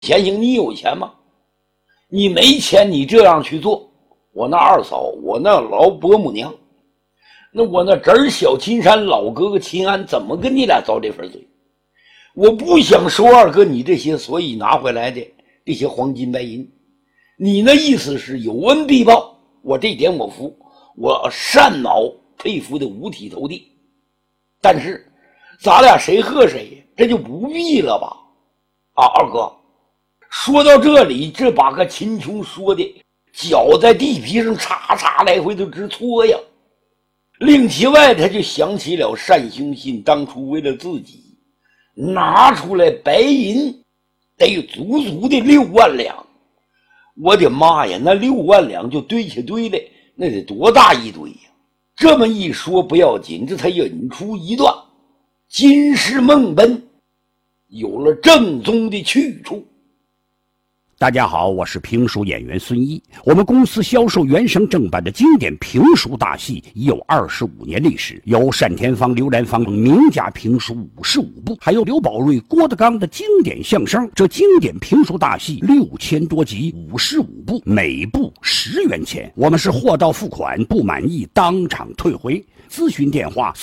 钱行，你有钱吗？你没钱，你这样去做，我那二嫂，我那老伯母娘，那我那侄儿小金山，老哥哥秦安，怎么跟你俩遭这份罪？我不想收二哥你这些所以拿回来的这些黄金白银。你那意思是有恩必报，我这点我服，我单脑佩服的五体投地。但是咱俩谁和谁，这就不必了吧？二哥说到这里，这把个秦琼说的脚在地皮上叉叉来回都直搓呀。另其外，他就想起了单雄信当初为了自己拿出来白银，得有足足的6万两。我的妈呀，那6万两就堆起堆来，那得多大一堆呀！这么一说不要紧，这才引出一段金石梦奔有了正宗的去处。 大家好，我是评书演员孙一。我们公司销售原声正版的经典评书大戏已有25年历史，有单田芳、刘兰芳名家评书55部，还有刘宝瑞、郭德纲的经典相声。这经典评书大戏6000多集，55部，每部10元钱。我们是货到付款，不满意当场退回。咨询电话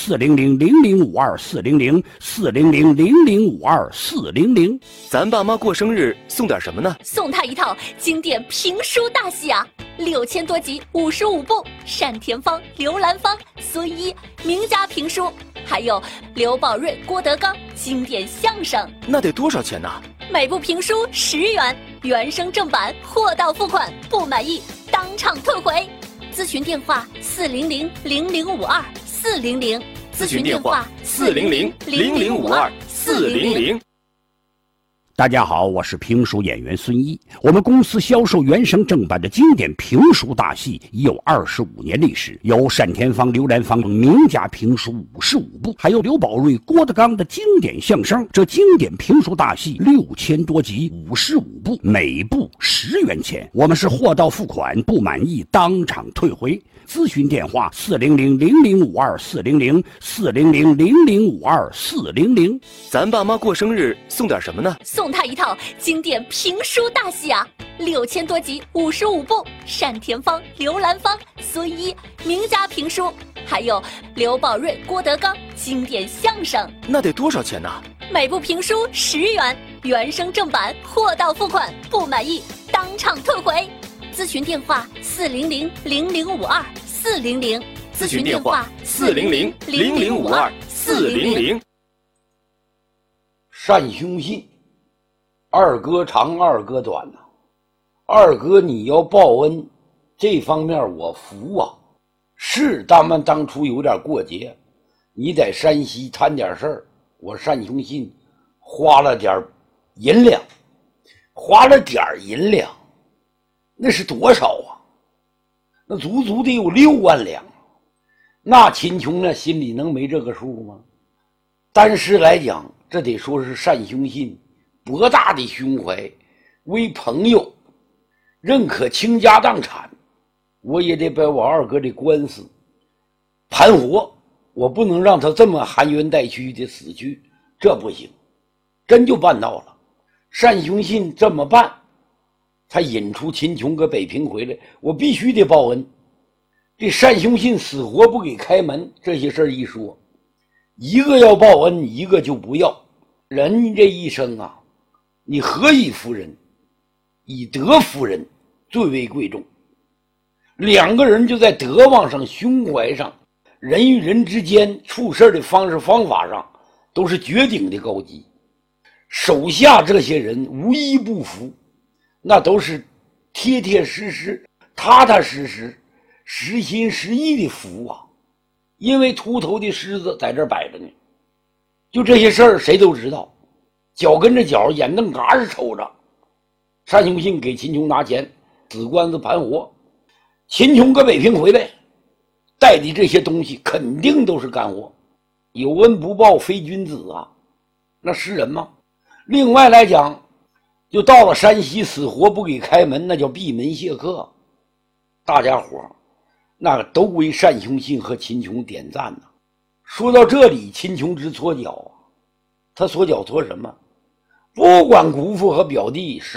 400-0052-400，400-0052-400。 咱爸妈过生日送点什么呢？ 送他一套经典评书大戏啊，6000多集，55部，单田芳、刘兰芳、孙一名家评书，还有刘宝瑞、郭德纲经典相声。 那得多少钱呢？ 每部评书10元，原声正版，货到付款，不满意当场退回。咨询电话400-0052-400， 咨询电话400-0052-400。 大家好，我是评书演员孙一。我们公司销售原声正版的经典评书大戏已有25年历史，有单田芳、刘兰芳名家评书55部，还有刘宝瑞、郭德纲的经典相声。这经典评书大戏6000多集，55部，每部10元钱。我们是货到付款，不满意当场退回。咨询电话400-0052-400， 400-0052-400。 咱爸妈过生日送点什么呢？ 送他一套经典评书大戏啊，6000多集，55部，单田芳、刘兰芳、孙一名家评书，还有刘宝瑞、郭德纲经典相声。 那得多少钱呢？ 每部评书10元，原声正版，货到付款，不满意当场退回。咨询电话400-0052-400， 咨询电话400-0052-400。 单雄信，二哥长二哥短呐，二哥你要报恩，这方面我服啊。是咱们当初有点过节，你在山西摊点事儿，我单雄信花了点银两，那是多少啊？那足足得有6万两。那秦琼呢，心里能没这个数吗？但是来讲，这得说是单雄信博大的胸怀，为朋友认可倾家荡产，我也得把我二哥的官司盘活，我不能让他这么含冤带屈的死去，这不行。真就办到了。单雄信这么办，他引出秦琼搁北平回来，我必须得报恩。这单雄信死活不给开门，这些事儿一说，一个要报恩，一个就不要。人这一生啊，你何以服人？以德服人最为贵重。两个人就在德望上、胸怀上，人与人之间处事的方式方法上，都是绝顶的高级。手下这些人无一不服，那都是贴贴实实、踏踏实实、实心实意的服啊。因为秃头的狮子在这摆着呢，就这些事儿谁都知道，脚跟着脚，眼瞪嘎是瞅着。单雄信给秦琼拿钱，死官司盘活。秦琼搁北平回来，带的这些东西肯定都是干货。有恩不报非君子啊，那是人吗？另外来讲，就到了山西，死活不给开门，那叫闭门谢客。大家伙那都为单雄信和秦琼点赞呢。说到这里，秦琼直搓脚啊，他搓脚搓什么？ 不管姑父和表弟